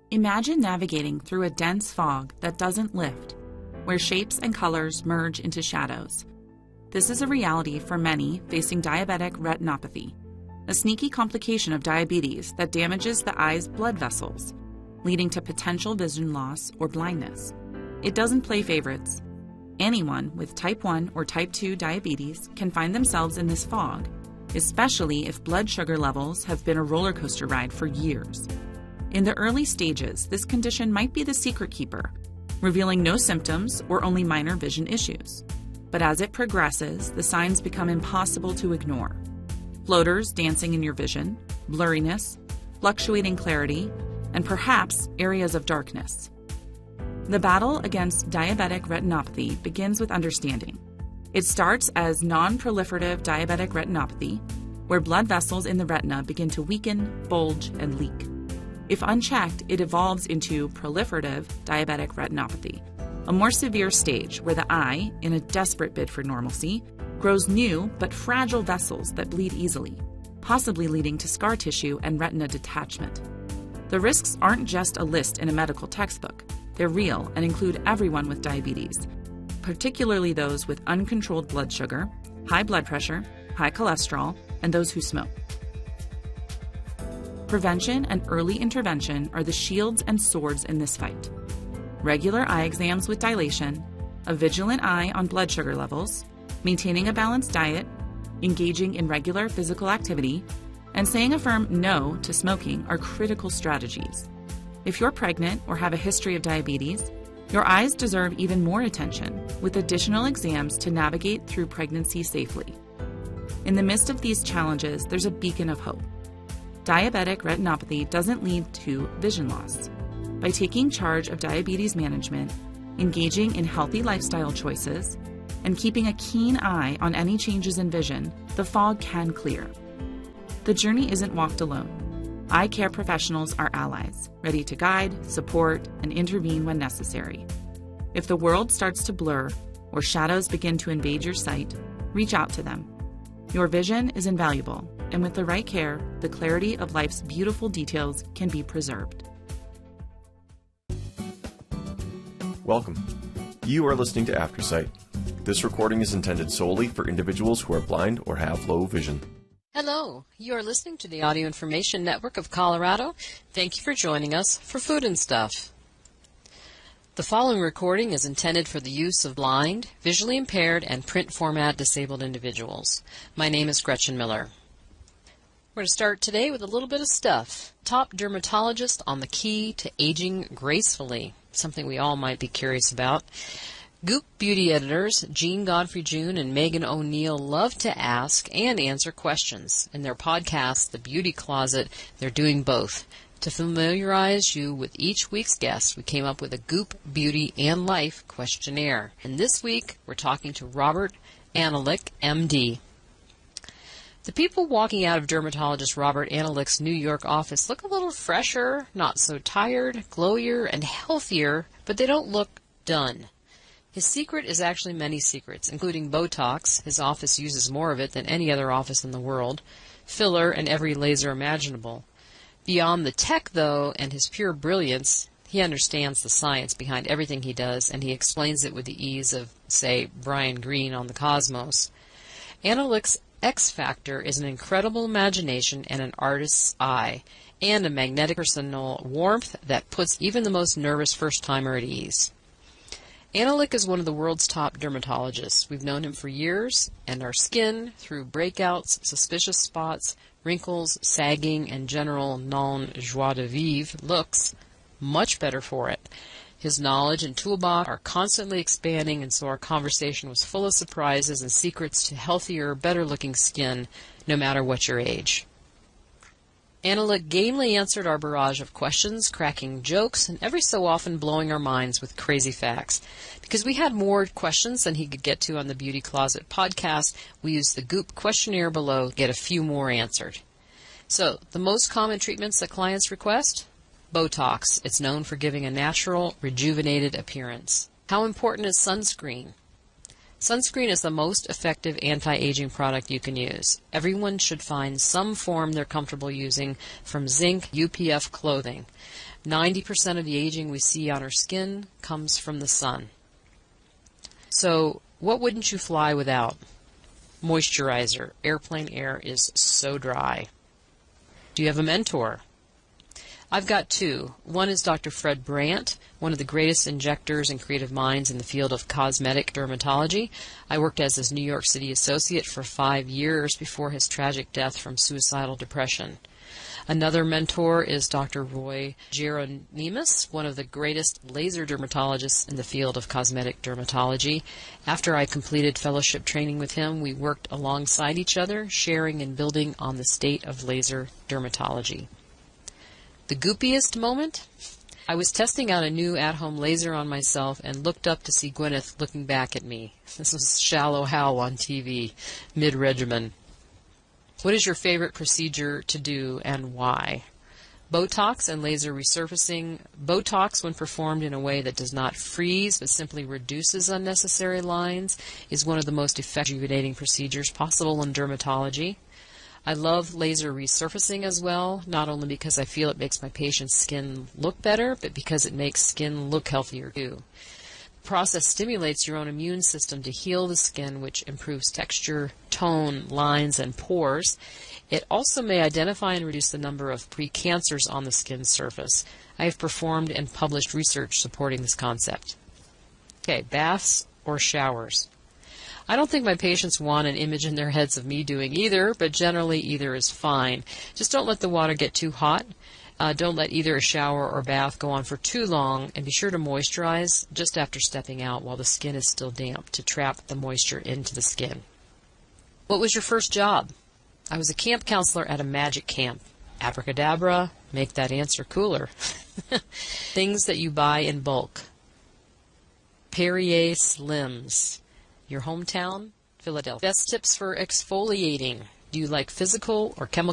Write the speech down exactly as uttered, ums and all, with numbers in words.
Imagine navigating through a dense fog that doesn't lift, where shapes and colors merge into shadows. This is a reality for many facing diabetic retinopathy, a sneaky complication of diabetes that damages the eye's blood vessels, leading to potential vision loss or blindness. It doesn't play favorites. Anyone with type one or type two diabetes can find themselves in this fog, especially if blood sugar levels have been a roller coaster ride for years. In the early stages, this condition might be the secret keeper, revealing no symptoms or only minor vision issues. But as it progresses, the signs become impossible to ignore. Floaters dancing in your vision, blurriness, fluctuating clarity, and perhaps areas of darkness. The battle against diabetic retinopathy begins with understanding. It starts as non-proliferative diabetic retinopathy, where blood vessels in the retina begin to weaken, bulge, and leak. If unchecked, it evolves into proliferative diabetic retinopathy, a more severe stage where the eye, in a desperate bid for normalcy, grows new but fragile vessels that bleed easily, possibly leading to scar tissue and retina detachment. The risks aren't just a list in a medical textbook. They're real and include everyone with diabetes, particularly those with uncontrolled blood sugar, high blood pressure, high cholesterol, and those who smoke. Prevention and early intervention are the shields and swords in this fight. Regular eye exams with dilation, a vigilant eye on blood sugar levels, maintaining a balanced diet, engaging in regular physical activity, and saying a firm no to smoking are critical strategies. If you're pregnant or have a history of diabetes, your eyes deserve even more attention, with additional exams to navigate through pregnancy safely. In the midst of these challenges, there's a beacon of hope. Diabetic retinopathy doesn't lead to vision loss. By taking charge of diabetes management, engaging in healthy lifestyle choices, and keeping a keen eye on any changes in vision, the fog can clear. The journey isn't walked alone. Eye care professionals are allies, ready to guide, support, and intervene when necessary. If the world starts to blur or shadows begin to invade your sight, reach out to them. Your vision is invaluable, and with the right care, the clarity of life's beautiful details can be preserved. Welcome. You are listening to AfterSight. This recording is intended solely for individuals who are blind or have low vision. Hello, you are listening to the Audio Information Network of Colorado. Thank you for joining us for Food and Stuff. The following recording is intended for the use of blind, visually impaired, and print format disabled individuals. My name is Gretchen Miller. We're going to start today with a little bit of stuff. Top dermatologist on the key to aging gracefully, something we all might be curious about. Goop beauty editors Jean Godfrey June and Megan O'Neill love to ask and answer questions. In their podcast, The Beauty Closet, they're doing both. To familiarize you with each week's guest, we came up with a Goop Beauty and Life questionnaire. And this week, we're talking to Robert Analik, M D. The people walking out of dermatologist Robert Analik's New York office look a little fresher, not so tired, glowier, and healthier, but they don't look done. His secret is actually many secrets, including Botox. His office uses more of it than any other office in the world, filler, and every laser imaginable. Beyond the tech, though, and his pure brilliance, he understands the science behind everything he does, and he explains it with the ease of, say, Brian Greene on the Cosmos. Analik's X factor is an incredible imagination and an artist's eye, and a magnetic personal warmth that puts even the most nervous first-timer at ease. Analik is one of the world's top dermatologists. We've known him for years, and our skin, through breakouts, suspicious spots, wrinkles, sagging, and general non-joie de vivre, looks much better for it. His knowledge and toolbox are constantly expanding, and so our conversation was full of surprises and secrets to healthier, better-looking skin, no matter what your age. Analik gamely answered our barrage of questions, cracking jokes, and every so often blowing our minds with crazy facts. Because we had more questions than he could get to on the Beauty Closet podcast, we used the Goop questionnaire below to get a few more answered. So, the most common treatments that clients request? Botox. It's known for giving a natural, rejuvenated appearance. How important is sunscreen? Sunscreen is the most effective anti-aging product you can use. Everyone should find some form they're comfortable using, from zinc, U P F clothing. ninety percent of the aging we see on our skin comes from the sun. So, what wouldn't you fly without? Moisturizer. Airplane air is so dry. Do you have a mentor? I've got two. One is Doctor Fred Brandt, one of the greatest injectors and creative minds in the field of cosmetic dermatology. I worked as his New York City associate for five years before his tragic death from suicidal depression. Another mentor is Doctor Roy Geronimus, one of the greatest laser dermatologists in the field of cosmetic dermatology. After I completed fellowship training with him, we worked alongside each other, sharing and building on the state of laser dermatology. The goopiest moment? I was testing out a new at-home laser on myself and looked up to see Gwyneth looking back at me. This was Shallow Hal on T V, mid-regimen. What is your favorite procedure to do and why? Botox and laser resurfacing. Botox, when performed in a way that does not freeze but simply reduces unnecessary lines, is one of the most effective rejuvenating procedures possible in dermatology. I love laser resurfacing as well, not only because I feel it makes my patient's skin look better, but because it makes skin look healthier too. The process stimulates your own immune system to heal the skin, which improves texture, tone, lines, and pores. It also may identify and reduce the number of precancers on the skin surface. I have performed and published research supporting this concept. Okay, baths or showers? I don't think my patients want an image in their heads of me doing either, but generally either is fine. Just don't let the water get too hot. Uh, don't let either a shower or bath go on for too long, and be sure to moisturize just after stepping out while the skin is still damp to trap the moisture into the skin. What was your first job? I was a camp counselor at a magic camp. Abracadabra, make that answer cooler. Things that you buy in bulk. Perrier Slims. Your hometown, Philadelphia. Best tips for exfoliating. Do you like physical or chemical